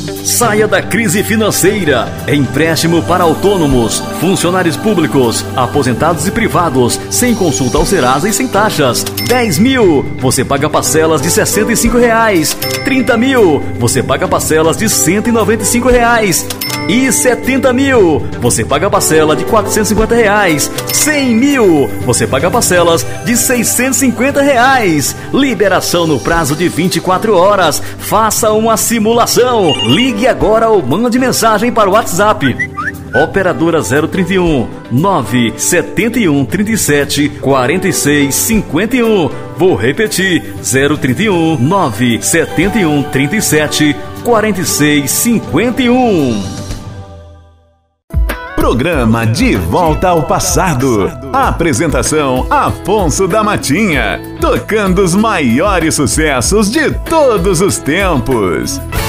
Saia da crise financeira. Empréstimo para autônomos, funcionários públicos, aposentados e privados, sem consulta ao Serasa e sem taxas. 10 mil, você paga parcelas de R$65. 30 mil, você paga parcelas de R$195. E 70 mil, você paga parcela de R$450. 100 mil, você paga parcelas de R$650. Liberação no prazo de 24 horas. Faça uma simulação. Ligue agora ou mande mensagem para o WhatsApp. Operadora 031 971 37 46 51. Vou repetir: 031 971 37 46 51. Programa De Volta ao Passado. Apresentação: Afonso da Matinha. Tocando os maiores sucessos de todos os tempos.